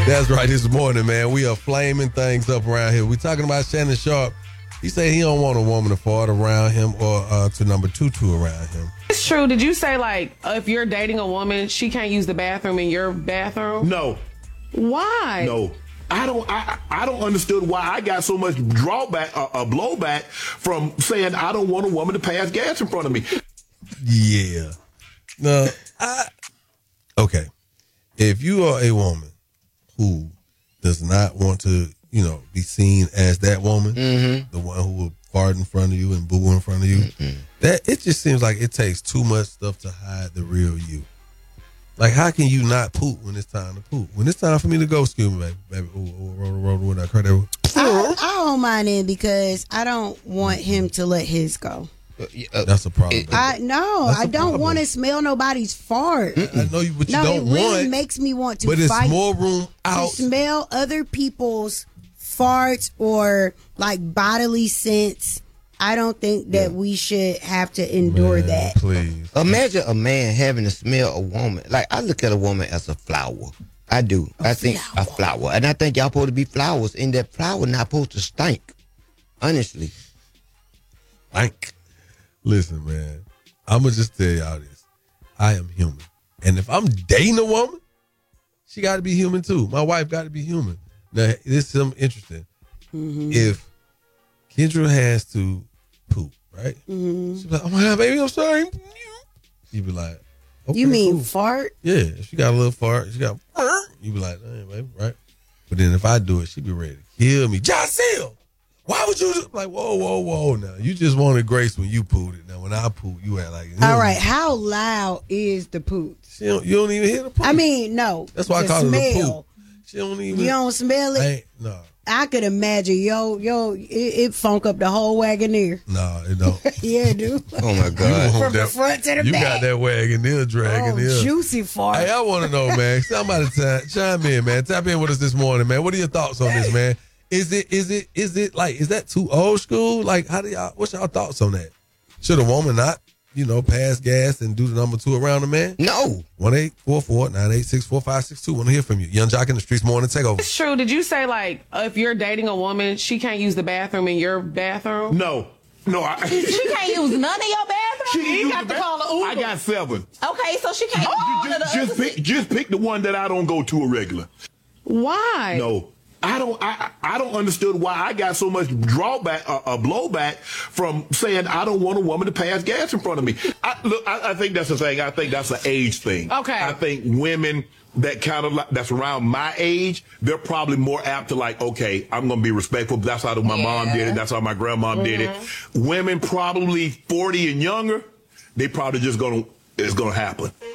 That's right. This morning, man, we are flaming things up around here. We talking about Shannon Sharpe. He said he don't want a woman to fart around him or to number two around him. It's true. Did you say, like, if you're dating a woman, she can't use the bathroom in your bathroom? No. Why? No. I don't understand why I got so much blowback from saying I don't want a woman to pass gas in front of me. Yeah. No. Okay. If you are a woman who does not want to, be seen as that woman, the one who will fart in front of you and boo in front of you, that it just seems like it takes too much stuff to hide the real you. Like, how can you not poop when it's time to poop? When it's time for me to go, excuse me, baby. I don't mind it because I don't want him to let his go. That's a problem. I don't want to smell nobody's fart. I know you, but you don't want. No, it really makes me want to fight. But it's more room out. To smell other people's farts or like bodily scents. I don't think that we should have to endure that. Please. Imagine a man having to smell a woman. Like, I look at a woman as a flower. I do. I think a flower. And I think y'all supposed to be flowers. And that flower not supposed to stink. Honestly. Stink. Listen, man. I'm going to just tell y'all this. I am human. And if I'm dating a woman, she got to be human too. My wife got to be human. Now, this is something interesting. If Kendra has to poop, right? She'll be like, oh my God, baby, I'm sorry. You be like, okay, you mean cool. fart? Yeah, if she got a little fart, you be like, hey, baby, right? But then if I do it, she be ready to kill me. Jocelle, why would you like, whoa, now. You just wanted grace when you pooed it. Now, when I poop, you act like, all right, how loud is the poop? You don't even hear the poop. I mean, no. That's why I call it the poop. She don't even. You don't smell it? No. I could imagine, it funk up the whole Wagoneer. No, it don't. Yeah, it do. Oh, my God. From the front to the back. You got that Wagoneer dragging in. Juicy fart. Hey, I want to know, man. Somebody chime in, man. Tap in with us this morning, man. What are your thoughts on this, man? Is it like, is that too old school? Like, what's y'all thoughts on that? Should a woman not, pass gas and do the number two around a man? No. 1-844-986-4562. Want to hear from you. Young Jock in the Streets morning takeover. It's true. Did you say, like, if you're dating a woman, she can't use the bathroom in your bathroom? No. She can't use none of your bathroom? You got to call an Uber. I got 7. Okay, so she can't just pick the one that I don't go to a regular. Why? No. I don't understand why I got so much blowback from saying I don't want a woman to pass gas in front of me. I think that's the thing. I think that's an age thing. Okay. I think women that that's around my age, they're probably more apt to like, okay, I'm going to be respectful. That's how my mom did it. That's how my grandmom did it. Women probably 40 and younger, they probably just it's going to happen.